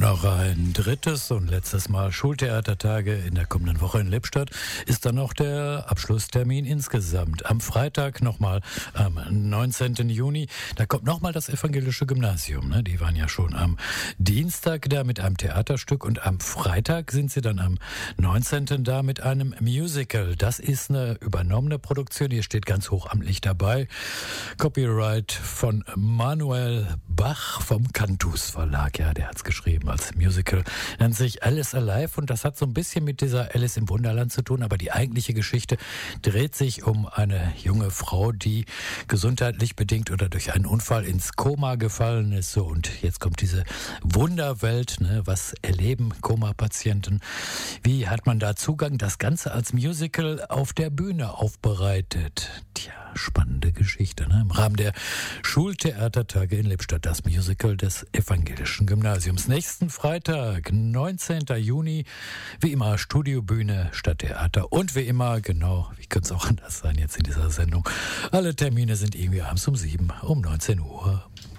noch ein drittes und letztes Mal Schultheatertage in der kommenden Woche in Lippstadt ist dann noch der Abschlusstermin insgesamt. Am Freitag nochmal am 19. Juni, da kommt nochmal das evangelische Gymnasium. Ne? Die waren ja schon am Dienstag da mit einem Theaterstück und am Freitag sind sie dann am 19. da mit einem Musical. Das ist eine übernommene Produktion, die steht ganz hochamtlich dabei. Copyright von Manuel Bach vom Cantus Verlag. Ja, der hat's geschrieben als Musical. Nennt sich Alice Alive und das hat so ein bisschen mit dieser Alice im Wunderland zu tun, aber die eigentliche Geschichte dreht sich um eine junge Frau, die gesundheitlich bedingt oder durch einen Unfall ins Koma gefallen ist. So, und jetzt kommt diese Wunderwelt, ne? Was erleben Koma-Patienten? Wie hat man da Zugang? Das Ganze als Musical auf der Bühne aufbereitet. Tja, spannende Geschichte, ne? Im Rahmen der Schultheatertage in Lippstadt, das Musical des evangelischen Gymnasiums. Nächsten Freitag, 19. Juni, wie immer Studiobühne, Stadttheater und wie immer, genau, wie könnte es auch anders sein jetzt in dieser Sendung, alle Termine sind irgendwie abends um 7, um 19 Uhr.